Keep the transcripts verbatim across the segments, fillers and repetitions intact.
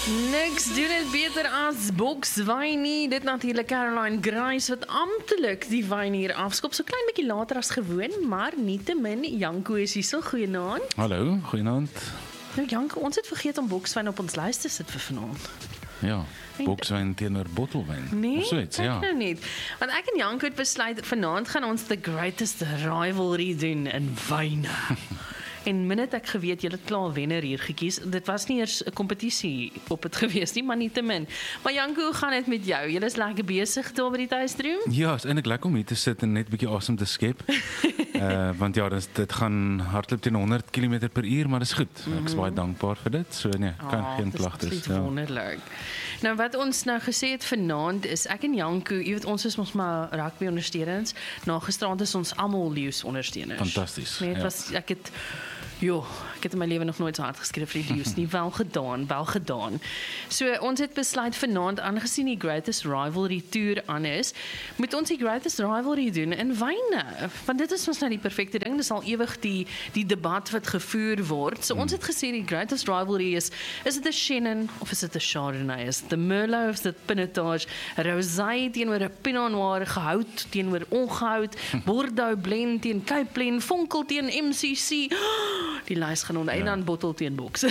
Niks doen dit beter as bokswyn nie. Dit natuurlik Caroline Grice wat amptelik die wyn hier afskop. So klein bietjie later as gewoon, maar nietemin Janko is hier so goeienaand. Hallo, goeienaand. Nou Janko, ons het vergeet om bokswyn op ons lys te sit vir vanaand. Ja, bokswyn teenoor bottelwyn. Nee, of so iets, ja. nou niet. Want ek en Janko het besluit, vanaand gaan ons the greatest rivalry doen in wyne. En min het ek geweet, julle het klaar wenner hier gekies. Dit was nie eers 'n kompetisie op het gewees nie, maar nietemin. Maar Janko, hoe gaan dit met jou? Julle is lekker besig daar by die tuisdroom? Ja, is eintlik lekker om hier te sit en net 'n bietjie asem te skep. uh, want ja, dit, dit gaan hardloop teen honderd kilometer per uur, maar dis goed. Ek is baie dankbaar vir dit. So nee, kan Oh, geen dis klagtes. absoluut Ja. wonderlik. Nou wat ons nou gesê het vanaand is, ek en Janko, jy weet ons is ons maar rugby ondersteuners. Na gisteraand is ons almal leeu's ondersteuners. Fantasties, Nee, het ja. was ek het Jo, ek het in my lewe nog nooit so hard geskryf vir die leeu's nie. Wel gedaan, wel gedaan. So ons het besluit vanaand, aangesien die Greatest Rivalry Tour aan is, moet ons die Greatest Rivalry doen in wyne. Want dit is ons nou die perfekte ding. Dis al ewig die die debat wat gevoer word. So ons het gesê die Greatest Rivalry is is dit 'n Chenin of is dit 'n Chardonnay? Is dit 'n Merlot of is dit Pinotage? Rosé teenoor 'n Pinot Noir, gehout teenoor ongehout, Bordeaux blend teen Cape Blend, Vonkel teen M C C. Die lys gaan onder, en dan bottel teen boks. Ja.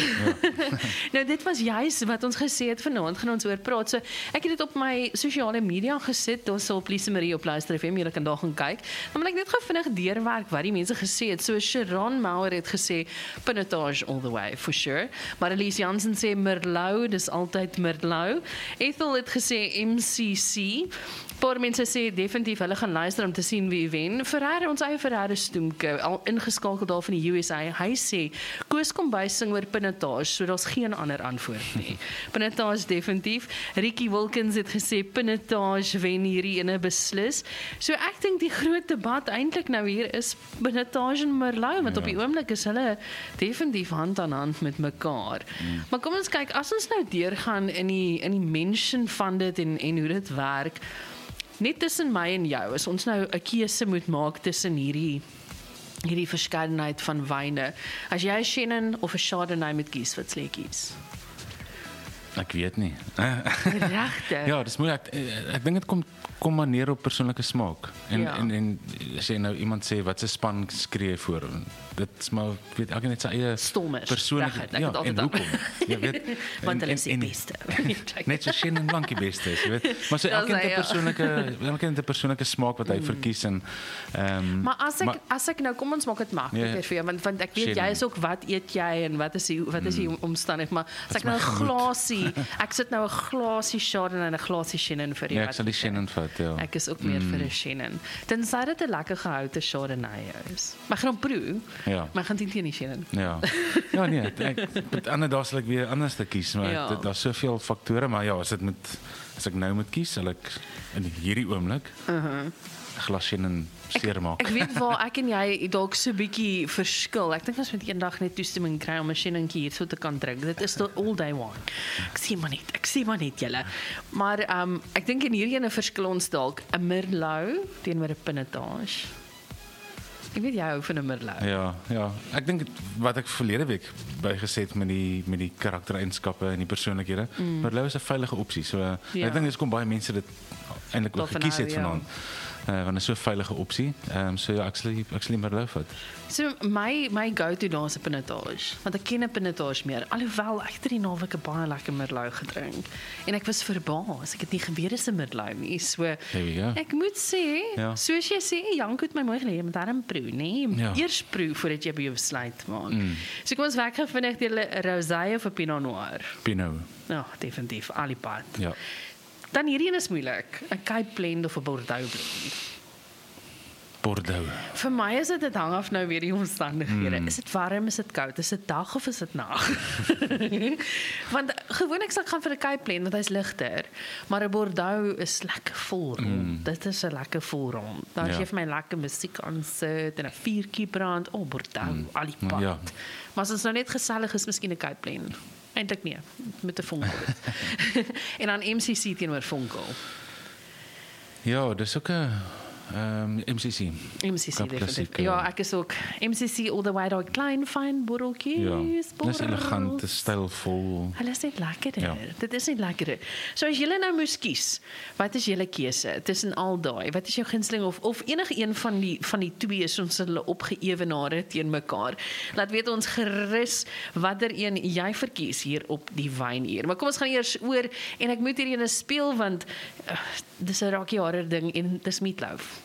Nou dit was juist wat ons gesê het vanaand, gaan ons oor praat. So ek het dit op my sosiale media gesit, daar so op Lise Marie op Luister F M, julle kan daar gaan kyk. Dan wil ek net gou vinnig deurwerk wat die mense gesê het. So Sharon Mauer het gesê Pinotage all the way for sure. Maar Elise Jansen sê Merlot, dis altyd Merlot. Ethel het gesê M C C. Paar mense sê definitief hulle gaan luister om te sien wie wen. Ferrari, ons eie Ferrari Stoemke, al ingeskakel daar van die U S A. Hy sê Koos kom by sing oor Pinotage, so daar's geen ander antwoord nie. Pinotage definitief. Ricky Wilkins het gesê Pinotage wen hierdie ene beslis. So ek dink die groot debat eintlik nou hier is Pinotage en Merlot, want ja. op die oomblik is hulle definitief hand aan hand met mekaar. Mm. Maar kom ons kyk, as ons nou deurgaan in die in die mention van dit en en hoe dit werk. Net tussen my en jou, as ons nou 'n keuse moet maak tussen hierdie hierdie verskeidenheid van wyne. As jy 'n Chenin of 'n Chardonnay moet kies, wat sal jy kies? Ek weet nie. Regtig? Ja, dis moeilik. Ek, ek dink dit kom kom maar neer op persoonlike smaak. En Ja. en en as jy nou iemand sê wat se span skree voor, dit is maar weet elkeen het sy eie Stommers, persoonlike reguit, ek ja, het altyd en hoekom. Jy weet, Want en- hulle is die en- beste. Net so Chenin Blanc die beste is, jy weet. Maar so Dat elkeen is het 'n hy, ja. persoonlike elkeen het 'n persoonlike smaak wat hy verkies en ehm um, Maar as ek as ek nou kom ons maak dit makliker Ja. vir jou, want want ek weet Chenin. jy is ook wat eet jy en wat is die wat is die omstandig, maar as ek nou 'n glasie, ek sit nou 'n glasie Chardonnay en 'n glasie Chenin vir jou. ja, ek wat sal die kies jy? Chenin vat, ja. Ek is ook meer vir 'n Chenin. Tensy dit 'n lekker gehoute Chardonnay is. Maar ek gaan hom proe. Ja. Maar ek gaan teen die Chenin. Ja. Ja nee, ek met ander dae sal ek weer anders te kies, maar Ja. dit daar's soveel faktore, maar ja, as dit met as ek nou moet kies, sal ek in hierdie oomblik uh-huh. 'n glas Chenin seermaak. Ek weet waar ek en jy dalk so 'n bietjie verskil. Ek dink ons moet eendag net toestemming kry om 'n Cheninkie hier so te kan drink. Dit is tot all day wine. Ek sê maar net, ek sê maar net julle. Maar ehm um, ek dink in hierdie ene verskil ons dalk 'n Merlot teenoor 'n Pinotage. Ek weet jy hou van 'n Merlot. Ja, ja. Ek dink wat ek verlede week bygesê het met die met die karaktereienskappe en die persoonlikhede, mm. Merlot is 'n veilige opsie. So uh, Ja. ek dink dis kom baie mense dit eintlik ook Daarvan gekies hou, het ja. vanaand. Uh, want dit is so 'n veilige opsie. Ehm um, so ja, ek sal ek sal die Merlot vat. So my my go-to daar is 'n Pinotage, want ek ken 'n Pinotage meer. Alhoewel ek het hierdie naweek 'n baie lekker Merlot gedrink en ek was verbaas. Ek het nie geweet dis 'n Merlot nie. So There we go. ek moet sê, Ja. soos jy sê, Janko het my mooi geleer met daarom proe, nê? Ja. Eers proe voordat jy by jou besluit maak. Mm. So kom ons werk gou vinnig deur 'n rosé of 'n Pinot Noir. Pinot. Ja, definitief alipad. Ja. Dan hierdie een is moeilik, 'n Cape Blend of 'n Bordeaux blend. Bordeaux. Vir my is dit dit hang af nou weer die omstandighede. Mm. Is dit warm, is dit koud, is dit dag of is dit nag? Want gewoonlik sal ek gaan vir 'n Cape Blend want hy's ligter, maar 'n Bordeaux is lekker vol rond. Mm. Dit is 'n lekker vol rond. Dan as Ja. jy vir my lekker musiek aansit en 'n vuurtjie brand, o, oh, Bordeaux, mm. al die pad. Ja. Maar as ons nou net gesellig is, miskien 'n Cape Blend. Eintlik nee, met 'n vonkel. En dan M C C teenoor vonkel. Ja, dis ook 'n Ehm um, M C C. M C C Kap definitief. klassieke. Ja, ek is ook M C C all the way, daai klein fyn botteltjies. Ja, dis elegant, dis stylvol. Hulle is net lekkerder. Ja. Dit is net lekkerder. So as julle nou moes kies, wat is julle keuse tussen al daai? Wat is jou gunsteling of of enige een van die van die twee soos hulle opgeëwenare teen mekaar? Laat weet ons gerus watter een jy verkies hier op die wynuur. Maar kom ons gaan eers oor en ek moet hierdie ene speel want uh, dis 'n raakie harder ding en dis Meatloaf.